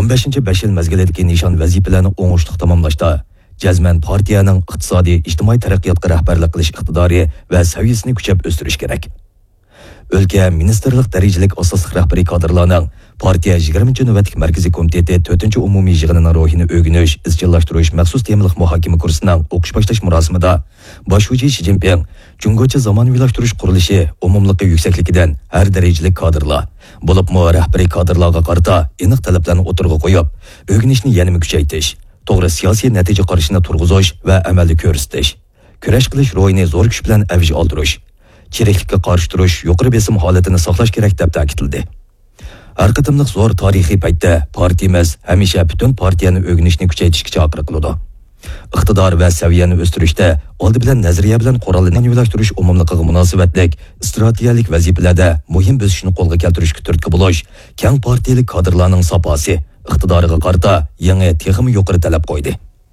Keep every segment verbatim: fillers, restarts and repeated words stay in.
o'n beshinchi besh yil mezgilidagi nishon vazifalarni o'ngishli tamomlashda jazman partiyaning iqtisodiy ijtimoiy taraqqiyotga rahbarlik qilish iqtidori va saviyasini kuchab o'stirish kerak. O'lka ministerlik darajalik asosliq rahbariy kadrlarning partiya yigirmanchi navbatlik markaziy komiteti to'rtinchi umumiy yig'inining ruhini o'rganish, izchillashtirish maxsus temalik muhokama kursining o'qish boshlash marosimida boshlovchi Xi Jinping Jungocha zamonaviylashtirish qurilishi umumliqi yuksakligidan har darajalik kadrlar bo'libmi rahbariy kadrlarga qarata aniq talablarni o'tirg'a qo'yib, o'rganishni yanada kuchaytirish, to'g'ri siyosiy natija qarashini turg'izish va amalda ko'rsatish, kurash qilish ro'yini zo'r kuch bilan avj oldirish, chiriklikka qarshi turish, yuqori besim holatini saqlash kerak deb ta'kidladi. Har qatimliq zo'r tarixiy paytda partiyamiz hamisha butun partiyani o'rganishni kuchaytirishga chaqiriq qiladi. Iqtidor va saviyani o'stirishda oldi bilan nazariya bilan qurollangan yo'lashtirish umumligiga munosabatlik strategik vazifalarda muhim bosishni qo'lga keltirishga turtki bo'lish, keng partiyalik kadrlarning saposi, iqtidoriga qarata yangi texnik yuqori talab qo'ydi.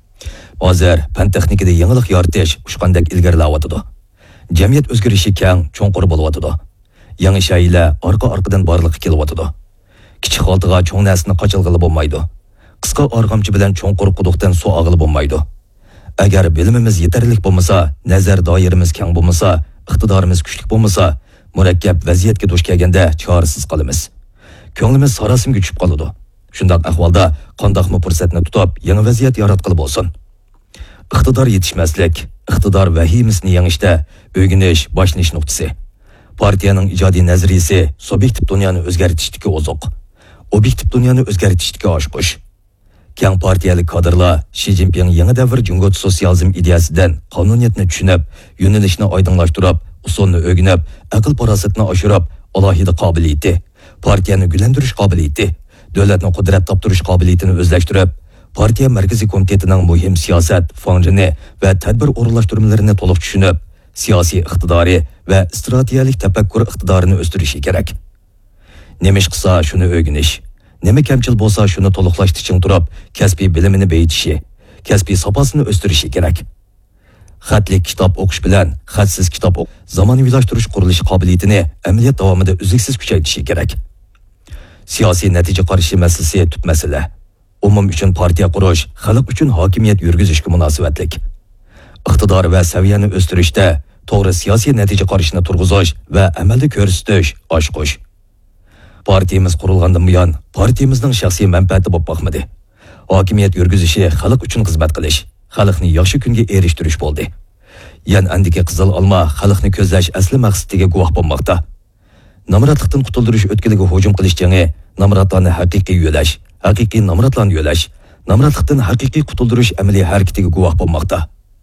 Hozir fan texnikada yangilik yaratish ushqandek ilgarilayotdi. Jamiyat o'zgarishi keng, cho'nqur bo'lyotdi. Yangi shaylar orqa-orqadan borliqqa kelyotdi. Kichik xaltaga cho'ng narsani qochilg'ili bo'lmaydi. Qisqa arg'amchi bilan cho'nqur quduqdan suv og'ili bo'lmaydi. Agar bilimimiz yetarli bo'lmasa, nazar doiramiz keng bo'lmasa, iqtidorimiz kuchli bo'lmasa, murakkab vaziyatga duch kelganda chorasiz qolamiz. Ko'nglimiz sarasimga tushib qoladi. Shunday ahvolda qandoqmi fursatni tutib, yangi vaziyat yaratqili bo'lsin. Iqtidor yetishmaslik, iqtidor vahimisini yengishda o'rganish boshlanish nuqtasi. Partiyaning ijodiy nazariyasi subyektiv dunyoni o'zgartirishdagi ozuq, obyektiv dunyoni o'zgartirishdagi oshqush. Keng partiyalik kadrlar Xi Jinping yangi davr Jungocha sotsializm ideyasidan qonuniyatni tushunib, yo'nalishni oydinlashtirib, usulni o'rganib, aql farosatni oshirib, alohida qobiliyati, partiyani gullantirish qobiliyati, davlatning qudrat toptirish qobiliyatini o'zlashtirib, partiya markaziy komitetining muhim siyosat, fanjini va tadbir o'rinlashtirmalarini to'liq tushunib, siyosiy iqtidori va strategik tafakkur iqtidorini o'stirishi kerak. Nima ish qilsa shuni o'rganish, nima kamchil bo'lsa shuni to'liqlash uchun turib, kasbiy bilimini beyitishi, kasbiy sopasini o'stirishi kerak. Xatli kitob o'qish bilan xatsiz kitob o'qish zamonaviylashtirish qurilishi qobiliyatini amaliyot davomida uzluksiz kuchaytirishi kerak. Siyosiy natija qarashi masalasi tub masala. Umum uchun partiya qurish, xalq uchun hokimiyat yurgizishga munosabatlik. Iqtidor va saviyani o'stirishda to'g'ri siyosiy natija qarashini turg'izish va amalda ko'rsatish oshqush. Partiyamiz qurilgandan buyon partiyamizning shaxsiy manfaati bo'lib boqmadi. Hokimiyat yurgizishi xalq uchun xizmat qilish, xalqni yaxshi kunga erishtirish bo'ldi. Yan andiki qizil olma xalqni ko'zlash asli maqsadiga guvoh bo'lmoqda. Namratlikdan qutuldirish o'tkiliga hujum qilish jangi namratlarni haqiqiy yo'lash, haqiqiy namratlarni yo'lash, namratlikdan haqiqiy qutuldirish amaliy harakatiga guvoh bo'lmoqda.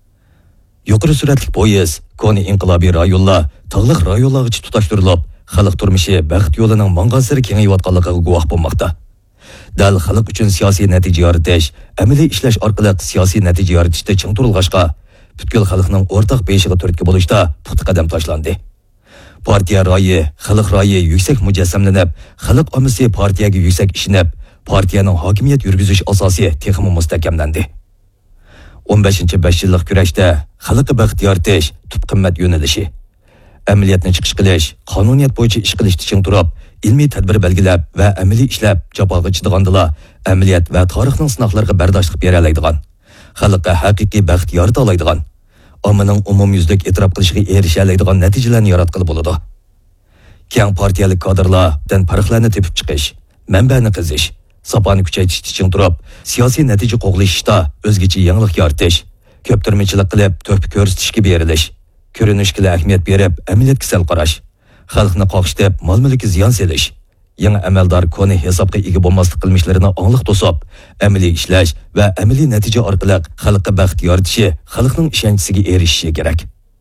Yuqori suratli poyez, koni inqilobiy rayonlar, tog'liq rayonlargacha tutashtirilib, xalq turmushi baxt yo'lining mangansiri kengayotganligiga guvoh bo'lmoqda. Dal xalq uchun siyosiy natija yaratish, amaliy ishlash orqali siyosiy natija yaratishda ching turilg'ashqa, butkul xalqning o'rtaq beshiga turtki bo'lishda puxta qadam tashlandi. Partiya royi, xalq royi yuksak mujassamlanib, xalq omisi partiyaga yuksak ishinib, partiyaning hokimiyat yurgizish asosi texmi mustahkamlandi. o'n beshinchi besh yillik kurashda xalqqa baxt yaratish tub qimmat yo'nalishi. Amaliyotni chiqish qilish, qonuniyat bo'yicha ish qilish uchun turib, ilmiy tadbir belgilab va amaliy ishlab jafoga chidagandilar, amaliyot va tarixning sinoqlariga bardoshlik bera oladigan, xalqqa haqiqiy baxt yarata oladigan, ommaning umumyuzlik e'tirof qilishiga erisha oladigan natijalarni yaratqili bo'ladi. Keng partiyalik kadrlardan farqlarni tepib chiqish, manbani qizish, sapani kuchaytirish uchun turib, siyosiy natija qo'g'lashda o'zgacha yangilik yaratish, ko'ptirmachilik qilib to'p ko'rsatishga berilish, ko'rinishga ahamiyat berib, amaliyotga sal qarash, xalqni qoqishib, mol-mulkiga ziyon selish, yangi amaldor koni hisobga ega bo'lmaslik qilmishlarini onglik to'sib, amaliy ishlash va amaliy natija orqali xalqqa baxt yaratishi, xalqning ishonchiga erishishi kerak.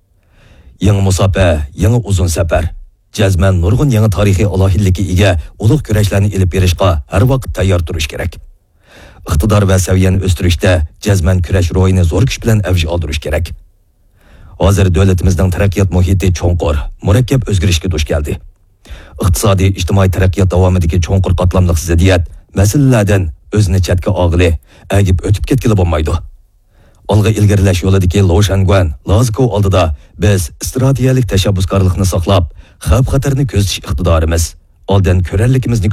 Yangi musofa, yangi uzun safar, jazman nurg'un yangi tarixiy alohidlikka ega ulug' kurashlarni elib berishga har vaqt tayyor turish kerak. Iqtidor va saviyani o'stirishda jazman kurash ro'yini zo'r kuch bilan avj oldirish kerak. Hozir davlatimizning taraqqiyot muhiti cho'nqur, murakkab o'zgarishga duch keldi. Iqtisodiy, ijtimoiy taraqqiyot davomidagi cho'nqur qatlamli ziddiyat masalalardan o'zini chatga og'ili, agib o'tib ketgili bo'lmaydi. Olg'a ilgarilash yo'lidagi Loshanguan, Lazko oldida biz strategik tashabbuskorlikni saqlab, xavf-xatarni ko'zatish iqtidorimiz, oldin ko'rarligimizni